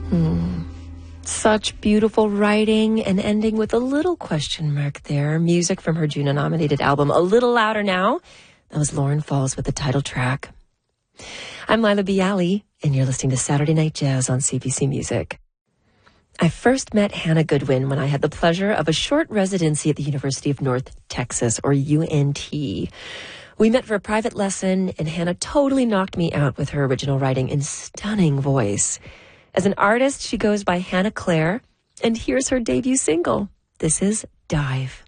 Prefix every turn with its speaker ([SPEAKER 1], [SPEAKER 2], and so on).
[SPEAKER 1] Such beautiful writing and ending with a little question mark there. Music from her Juno-nominated album, A Little Louder Now. That was Lauren Falls with the title track. I'm Lila Bialy, and you're listening to Saturday Night Jazz on CBC Music. I first met Hannah Goodwin when I had the pleasure of a short residency at the University of North Texas, or UNT. We met for a private lesson, and Hannah totally knocked me out with her original writing and stunning voice. As an artist, she goes by Hannah Claire, and here's her debut single. This is Dive.